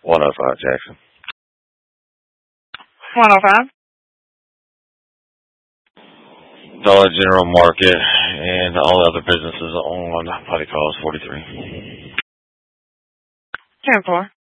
105 Jackson. 105. Dollar General Market and all other businesses on Potty Calls 43. 10-4.